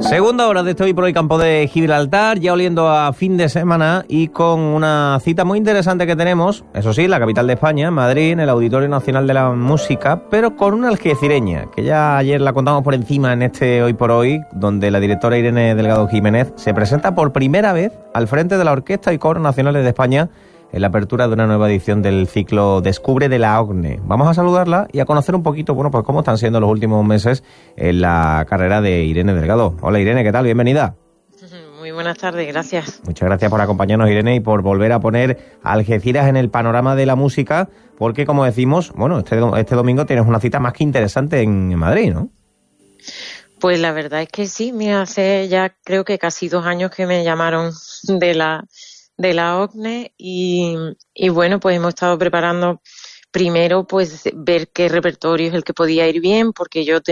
Segunda hora de Hoy por Hoy Campo de Gibraltar, ya oliendo a fin de semana y con una cita muy interesante que tenemos, eso sí, la capital de España, Madrid, en el Auditorio Nacional de la Música, pero con una algecireña, que ya ayer la contamos por encima en este Hoy por Hoy, donde la directora Irene Delgado Jiménez se presenta por primera vez al frente de la Orquesta y Coros Nacionales de España en la apertura de una nueva edición del ciclo Descubre de la OCNE. Vamos a saludarla y a conocer un poquito, bueno, pues cómo están siendo los últimos meses en la carrera de Irene Delgado. Hola Irene, ¿qué tal? Bienvenida. Muy buenas tardes, gracias. Muchas gracias por acompañarnos, Irene, y por volver a poner a Algeciras en el panorama de la música, porque, como decimos, bueno, este domingo tienes una cita más que interesante en Madrid, ¿no? Pues la verdad es que sí, mira, hace ya creo que casi 2 años que me llamaron de la OCNE y bueno, pues hemos estado preparando primero pues ver qué repertorio es el que podía ir bien, porque yo